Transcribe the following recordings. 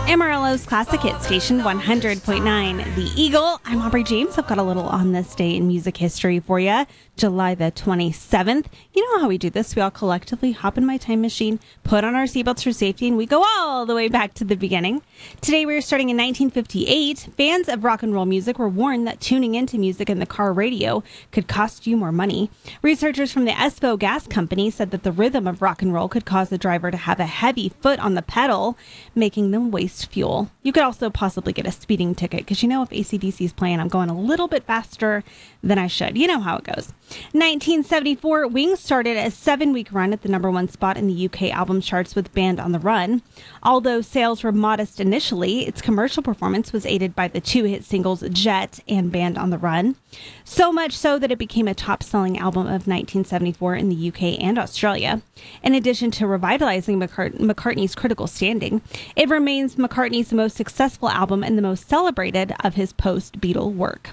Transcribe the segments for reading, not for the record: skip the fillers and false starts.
Amarillo's Classic Hit Station 100.9. The Eagle. I'm Aubrey James. I've got a little on this day in music history for you. July the 27th. You know how we do this. We all collectively hop in my time machine, put on our seatbelts for safety, and we go all the way back to the beginning. Today we're starting in 1958. Fans of rock and roll music were warned that tuning into music in the car radio could cost you more money. Researchers from the Espo Gas Company said that the rhythm of rock and roll could cause the driver to have a heavy foot on the pedal, making them waste fuel. You could also possibly get a speeding ticket because you know if AC/DC is playing, I'm going a little bit faster than I should. You know how it goes. 1974, Wings started a 7-week run at the number one spot in the UK album charts with Band on the Run. Although sales were modest initially, its commercial performance was aided by the 2 hit singles Jet and Band on the Run. So much so that it became a top-selling album of 1974 in the UK and Australia. In addition to revitalizing McCartney's critical standing, it remains McCartney's most successful album and the most celebrated of his post-Beatle work.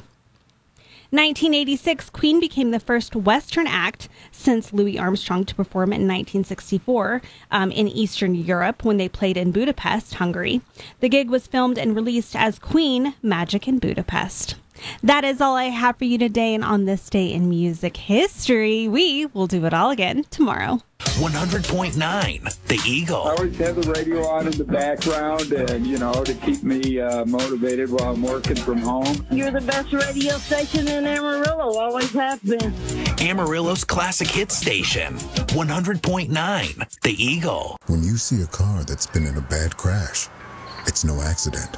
1986, Queen became the first Western act since Louis Armstrong to perform in 1964 in Eastern Europe when they played in Budapest, Hungary. The gig was filmed and released as Queen, Magic in Budapest. That is all I have for you today, and on this day in music history, we will do it all again tomorrow. 100.9, The Eagle. I always have the radio on in the background and, to keep me motivated while I'm working from home. You're the best radio station in Amarillo, always have been. Amarillo's Classic Hit Station, 100.9, The Eagle. When you see a car that's been in a bad crash, it's no accident.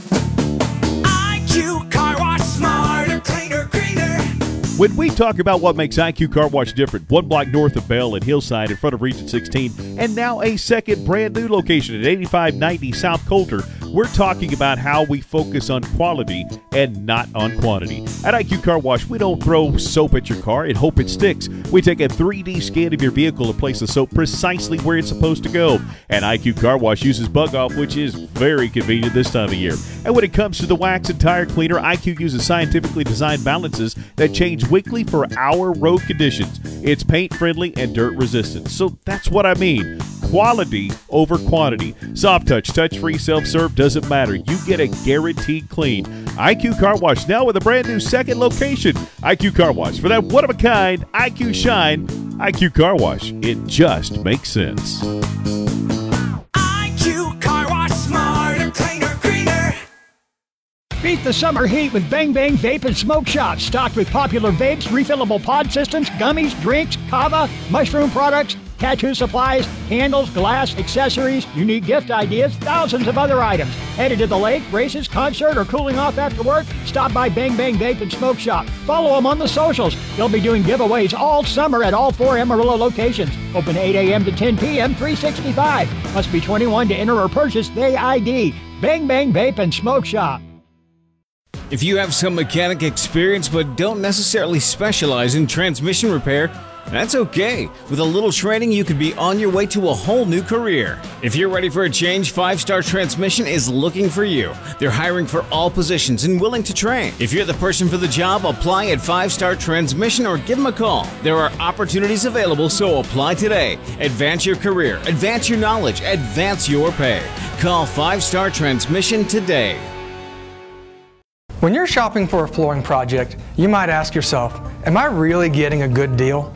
IQ Car Wash, smarter, cleaner, greener. When we talk about what makes IQ Car Wash different, 1 block north of Bell and Hillside in front of Region 16, and now a second brand new location at 8590 South Coulter, we're talking about how we focus on quality and not on quantity. At IQ Car Wash, we don't throw soap at your car and hope it sticks. We take a 3D scan of your vehicle and place the soap precisely where it's supposed to go. And IQ Car Wash uses Bug Off, which is very convenient this time of year. And when it comes to the wax and tire cleaner, IQ uses scientifically designed balances that change weekly for our road conditions. It's paint friendly and dirt resistant. So that's what I mean. Quality over quantity. Soft touch, touch-free, self-serve, doesn't matter. You get a guaranteed clean. IQ Car Wash now with a brand new second location. IQ Car Wash. For that one-of-a-kind IQ shine, IQ Car Wash. It just makes sense. IQ Car Wash, smarter, cleaner, greener. Beat the summer heat with Bang Bang Vape and Smoke Shop. Stocked with popular vapes, refillable pod systems, gummies, drinks, kava, mushroom products, tattoo supplies, candles, glass, accessories, unique gift ideas, thousands of other items. Headed to the lake, races, concert, or cooling off after work? Stop by Bang Bang Vape and Smoke Shop. Follow them on the socials. They'll be doing giveaways all summer at all 4 Amarillo locations. Open 8 a.m. to 10 p.m., 365. Must be 21 to enter or purchase the ID. Bang Bang Vape and Smoke Shop. If you have some mechanic experience but don't necessarily specialize in transmission repair, that's okay. With a little training, you could be on your way to a whole new career. If you're ready for a change, 5 Star Transmission is looking for you. They're hiring for all positions and willing to train. If you're the person for the job, apply at 5 Star Transmission or give them a call. There are opportunities available, so apply today. Advance your career, advance your knowledge, advance your pay. Call 5 Star Transmission today. When you're shopping for a flooring project, you might ask yourself, am I really getting a good deal?